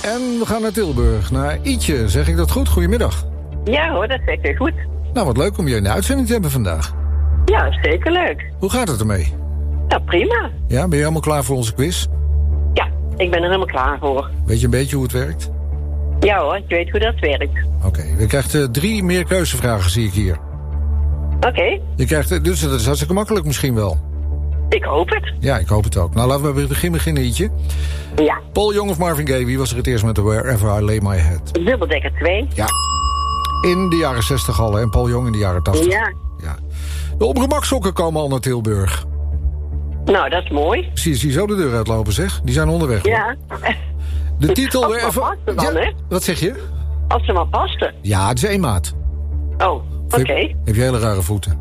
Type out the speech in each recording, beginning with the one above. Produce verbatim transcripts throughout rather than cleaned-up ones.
En we gaan naar Tilburg, naar Ietje. Zeg ik dat goed? Goedemiddag. Ja hoor, dat zegt u goed. Nou, wat leuk om je in de uitzending te hebben vandaag. Ja, zeker leuk. Hoe gaat het ermee? Ja, prima. Ja, ben je helemaal klaar voor onze quiz? Ja, ik ben er helemaal klaar voor. Weet je een beetje hoe het werkt? Ja hoor, ik weet hoe dat werkt. Oké, okay, je krijgt uh, drie meerkeuzevragen, zie ik hier. Oké. Okay. Je krijgt, uh, dus dat is hartstikke makkelijk misschien wel. Ik hoop het. Ja, ik hoop het ook. Nou, laten we bij het begin beginnen, Ietje. Ja. Paul Young of Marvin Gaye, wie was er het eerst met de Wherever I Lay My Head? Dubbeldekker twee. Ja. In de jaren zestig al, en Paul Young in de jaren tachtig. Ja. Ja. De opgemaksokken komen al naar Tilburg. Nou, dat is mooi. Zie je zie zo de deur uitlopen, zeg. Die zijn onderweg. Ja. De titel weer even... Dan, ja. Hè? Wat zeg je? Als ze maar pasten. Ja, het is één maat. Oh, oké. Okay. Heb je hele rare voeten?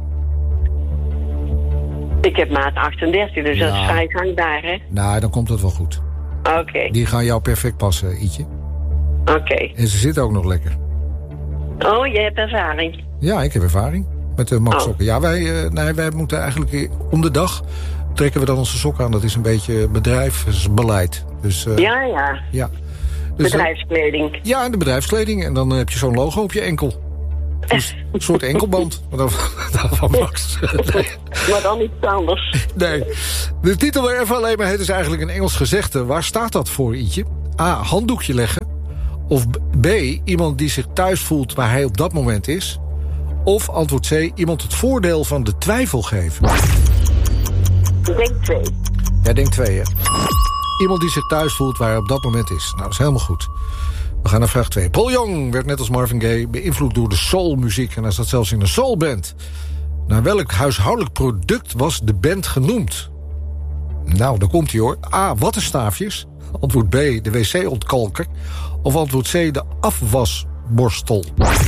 Ik heb maat achtendertig, dus ja. Dat is vrij gangbaar, hè? Nou, dan komt dat wel goed. Oké. Okay. Die gaan jou perfect passen, Ietje. Oké. Okay. En ze zitten ook nog lekker. Oh, jij hebt ervaring? Ja, ik heb ervaring met de maksokken. Oh. Ja, wij, uh, nee, wij moeten eigenlijk om de dag trekken we dan onze sokken aan. Dat is een beetje bedrijfsbeleid. Dus, uh, ja, ja. ja. Dus bedrijfskleding. Dan, ja, de bedrijfskleding. En dan heb je zo'n logo op je enkel. Dus een soort enkelband. Maar dan, dan van Max. Nee. Maar dan iets anders. Nee. De titel Wherever I Lay My Head is eigenlijk een Engels gezegde. Waar staat dat voor, Ietje? A. Handdoekje leggen. Of B. Iemand die zich thuis voelt waar hij op dat moment is. Of antwoord C. Iemand het voordeel van de twijfel geven. Ik denk twee. Jij denkt twee, hè? Iemand die zich thuis voelt waar hij op dat moment is. Nou, dat is helemaal goed. We gaan naar vraag twee. Paul Young werd net als Marvin Gaye beïnvloed door de soulmuziek. En hij zat zelfs in een soulband. Naar welk huishoudelijk product was de band genoemd? Nou, daar komt hij hoor. A. Wattenstaafjes. Antwoord B. De wc-ontkalker. Of antwoord C. De afwasborstel.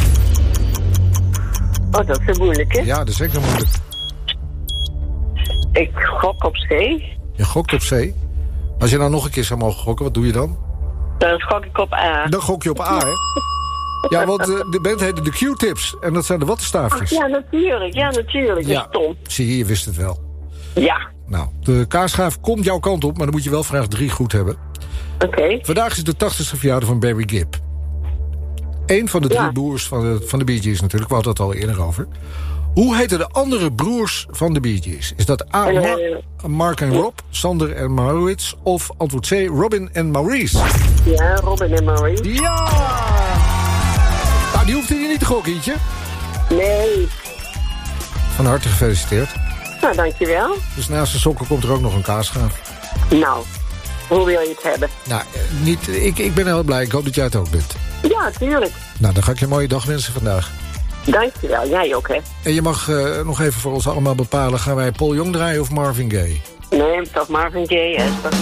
Oh, dat is moeilijk, hè? Ja, dat is zeker moeilijk. Ik gok op C. Je gokt op C. Als je nou nog een keer zou mogen gokken, wat doe je dan? Dan gok ik op A. Dan gok je op A, hè? Ja, want de, de band heette de Q-tips. En dat zijn de wattenstaafjes. Ach, ja, natuurlijk. Ja, natuurlijk. Ja, Tom. zie je, je wist het wel. Ja. Nou, de kaasschaaf komt jouw kant op, maar dan moet je wel vraag drie goed hebben. Oké. Okay. Vandaag is de tachtigste verjaardag van Barry Gibb. Eén van de drie ja. broers van de, van de Bee Gees natuurlijk. We hadden het al eerder over. Hoe heten de andere broers van de Bee Gees? Is dat A. Mar Mark en Rob, Sander en Maurits? Of antwoord C. Robin en Maurice? Ja, Robin en Maurice. Ja! Nou, die hoeft hij niet te gokken, Ietje. Nee. Van harte gefeliciteerd. Nou, dankjewel. Dus naast de sokken komt er ook nog een kaasschaaf. Nou, hoe wil je het hebben? Nou, niet, ik, ik ben heel blij. Ik hoop dat jij het ook bent. Ja, tuurlijk. Nou, dan ga ik je een mooie dag wensen vandaag. Dankjewel, jij ook, hè. En je mag uh, nog even voor ons allemaal bepalen... gaan wij Paul Young draaien of Marvin Gaye? Nee, toch Marvin Gaye, hè.